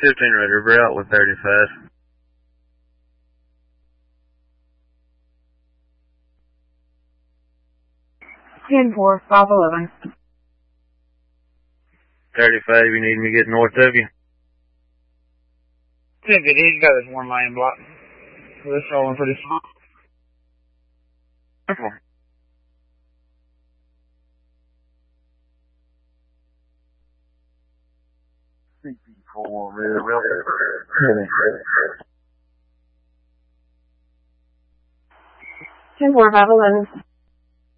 15 Raider, we're out with 35. Ten 4, 511. 35, you need me to get north of you? 10 50, he's got his 1 lane block. So this rolling pretty small. Okay. CP4, really. 10 4, 511.